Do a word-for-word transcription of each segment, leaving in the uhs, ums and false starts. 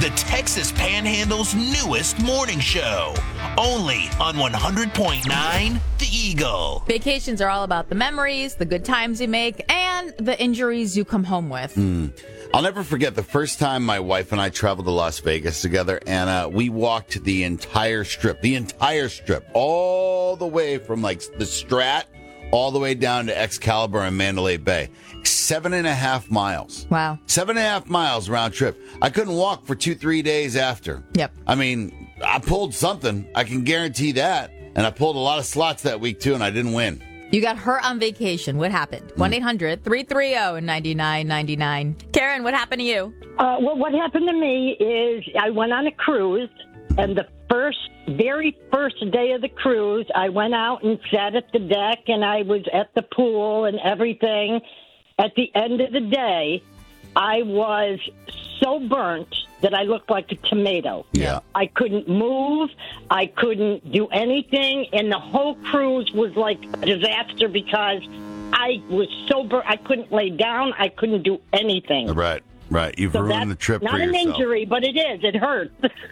the Texas Panhandle's newest morning show. Only on one hundred point nine The Eagle. Vacations are all about the memories, the good times you make, and the injuries you come home with. Mm. I'll never forget the first time my wife and I traveled to Las Vegas together, and uh, we walked the entire strip, the entire strip, all the way from like the Strat all the way down to Excalibur and Mandalay Bay. Seven and a half miles. Wow. Seven and a half miles round trip. I couldn't walk for two, three days after. Yep. I mean, I pulled something. I can guarantee that. And I pulled a lot of slots that week, too, and I didn't win. You got hurt on vacation. What happened? one eight hundred three three zero nine nine nine nine. Karen, what happened to you? Uh, well, what happened to me is I went on a cruise, and the first, very first day of the cruise, I went out and sat at the deck, and I was at the pool and everything. At the end of the day, I was so burnt that I looked like a tomato. Yeah. I couldn't move. I couldn't do anything. And the whole cruise was like a disaster because I was so burnt. I couldn't lay down. I couldn't do anything. Right, right. You've So ruined the that's trip for not an yourself. injury, but it is. It hurts.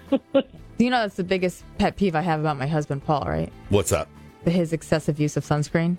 You know that's the biggest pet peeve I have about my husband, Paul, right? What's up? His excessive use of sunscreen.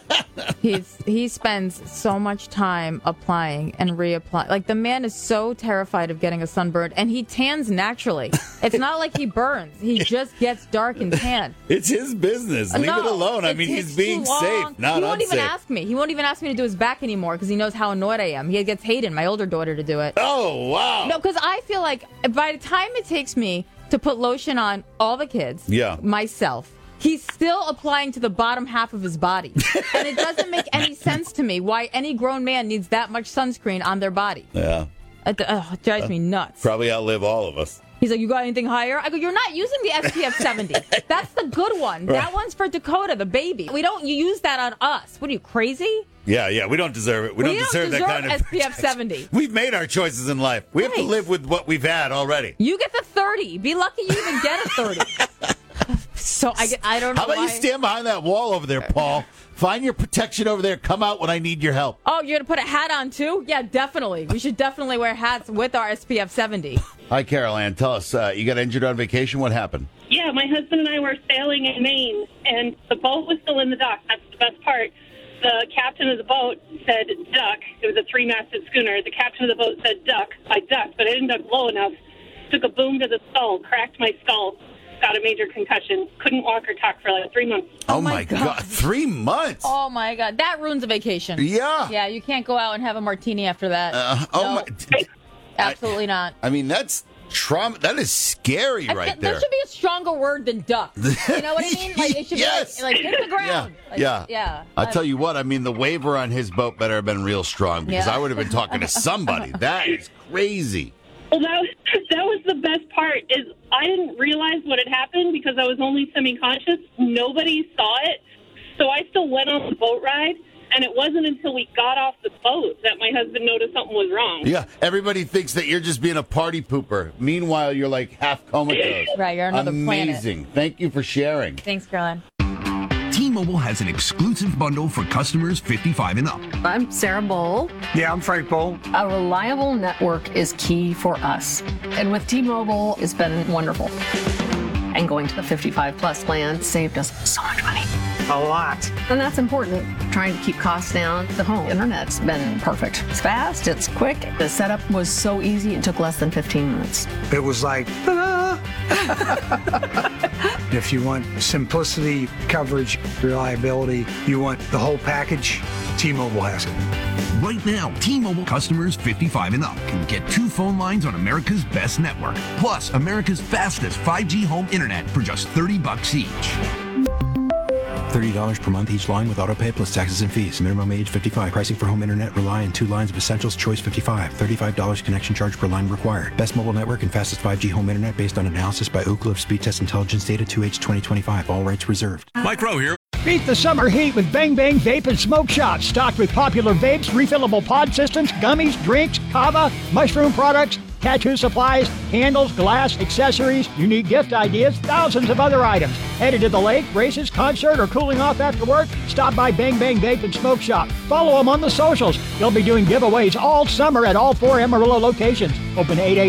He's he spends so much time applying and reapplying. Like, the man is so terrified of getting a sunburn, and he tans naturally. It's not like he burns. He just gets dark and tan. It's his business. Leave No, it alone. I it mean, takes he's being too long. safe, not He won't unsafe. even ask me. He won't even ask me to do his back anymore because he knows how annoyed I am. He gets Hayden, my older daughter, to do it. Oh, wow. No, because I feel like by the time it takes me to put lotion on all the kids, Yeah. myself, he's still applying to the bottom half of his body. And it doesn't make any sense to me why any grown man needs that much sunscreen on their body. Yeah. It, uh, it drives me nuts. Probably outlive all of us. He's like, you got anything higher? I go, you're not using the S P F seventy. That's the good one. Right. That one's for Dakota, the baby. We don't use that on us. What are you, crazy? Yeah, yeah, we don't deserve it. We, We don't don't deserve, deserve that kind of S P F seventy. We've made our choices in life. We have to Right. live with what we've had already. You get the thirty. Be lucky you even get a thirty. So I, get, I don't know How about why. you stand behind that wall over there, Paul? Find your protection over there. Come out when I need your help. Oh, you're going to put a hat on too? Yeah, definitely. We should definitely wear hats with our S P F seventy. Hi, Carol Ann. Tell us, uh, you got injured on vacation. What happened? Yeah, my husband and I were sailing in Maine, and the boat was still in the dock. That's the best part. The captain of the boat said duck. It was a three-masted schooner. The captain of the boat said duck. I ducked, but I didn't duck low enough. Took a boom to the skull, cracked my skull, got a major concussion. Couldn't walk or talk for like three months. Oh, my my God. God. Three months? Oh, my God. That ruins a vacation. Yeah. Yeah, you can't go out and have a martini after that. Uh, oh, No, my. absolutely not. I mean, that's trauma. That is scary I right think there. There should be a stronger word than duck. You know what I mean? Like, it should Yes. be like, like hit the ground. Yeah, Like, yeah. Yeah. I'll tell you what, I mean, the waiver on his boat better have been real strong because Yeah. I would have been talking to somebody. That is crazy. Well, that, that was the best part, is I didn't realize what had happened because I was only semi-conscious. Nobody saw it. So I still went on the boat ride, and it wasn't until we got off the boat that my husband noticed something was wrong. Yeah, everybody thinks that you're just being a party pooper. Meanwhile, you're like half comatose. Right, you're on another planet. Amazing. Thank you for sharing. Thanks, Caroline. T-Mobile has an exclusive bundle for customers fifty-five and up. I'm Sarah Bowl. Yeah, I'm Frank Bowl. A reliable network is key for us. And with T-Mobile, it's been wonderful. And going to the fifty-five plus plan saved us so much money. A lot. And that's important. Trying to keep costs down. The home internet's been perfect. It's fast, it's quick. The setup was so easy, it took less than fifteen minutes. It was like, ta-da! If you want simplicity, coverage, reliability, you want the whole package, T-Mobile has it. Right now, T-Mobile customers fifty-five and up can get two phone lines on America's best network, plus America's fastest five G home internet for just thirty bucks each. thirty dollars per month each line with autopay plus taxes and fees. Minimum age fifty-five. Pricing for home internet rely on two lines of Essentials Choice fifty-five. thirty-five dollars connection charge per line required. Best mobile network and fastest five G home internet based on analysis by Ookla of Speed Test Intelligence Data two H twenty twenty-five. All rights reserved. Mike Rowe here. Beat the summer heat with Bang Bang Vape and Smoke Shop. Stocked with popular vapes, refillable pod systems, gummies, drinks, kava, mushroom products, tattoo supplies, candles, glass, accessories, unique gift ideas, thousands of other items. Headed to the lake, races, concert, or cooling off after work? Stop by Bang Bang Vape and Smoke Shop. Follow them on the socials. They'll be doing giveaways all summer at all four Amarillo locations. Open eight a.m.